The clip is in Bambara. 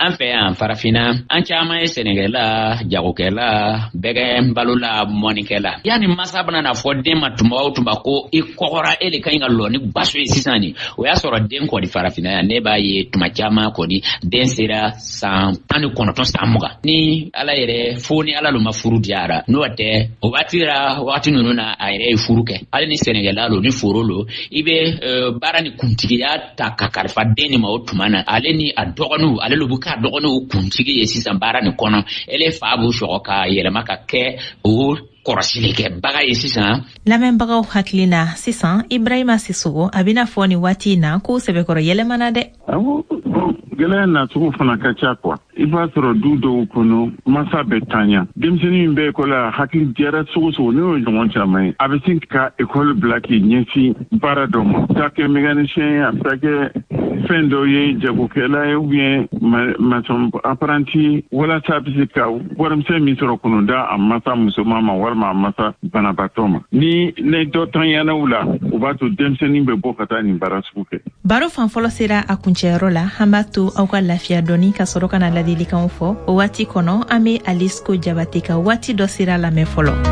an fɛ yan farafina an caman ye sɛnɛkɛla jagokɛla bɛgɛ balola mɔnikɛla yani masa bana na fɔ den ma tuma o tuma ko i kɔgɔra e le ka ɲi ka lɔ ni baso ye sisan ni o y'a sɔrɔ den kɔni farafina yan ne b'a ye tuma caman kɔni den sera san 19 san 20 ni ala yɛrɛ fo ni ala lo ma furu diyara n'o tɛ o waati ninnu na a yɛrɛ ye furu kɛ hali ni sɛnɛkɛla lo ni foro lo i bɛ baara ni kuntigiya ta ka kalifa den ni ma o tuma na ale ni a dɔgɔninw ale lo bɛ k'a dɔgɔninw kuntigi ye sisan baara ni kɔnɔ ele fa b'u sɔgɔ ka yɛlɛma ka kɛ o kɔrɔsili kɛ baga ye sisan. Lamɛnbagaw hakili na sisan Ibrahima Sissogo a bɛna fɔ ni waati na ko sɛbɛkɔrɔ yɛlɛmana dɛ. Gɛlɛya nacogo fana ka ca kuwa i b'a sɔrɔ du dɔw kɔnɔ masa bɛ tanya denmisɛnnin min bɛ ekɔli la hakili jɛra cogo cogo n'o ye ɲɔgɔn caman ye a bɛ se ka ekɔli bila k'i ɲɛsin baara dɔ ma a bɛ kɛ mécanicien a bɛ kɛ fɛn dɔw ye jagokɛla ye ou bien maçon apprenti walasa a bɛ se ka warimisɛn min sɔrɔ kɔnɔda a masa musoman ma walima a masa banabaatɔ ma ni dɔ tanyana u la o b'a to denmisɛnnin bɛ bɔ ka taa nin baara sugu kɛ. Baro fanfɔlɔ sera a kuncɛyɔrɔ la an b'a to aw ka lafiya dɔɔni ka sɔrɔ ka na ladilikanw fɔ o waati kɔnɔ an bɛ Alice Ko Jabate ka waati dɔ sera lamɛn fɔlɔ.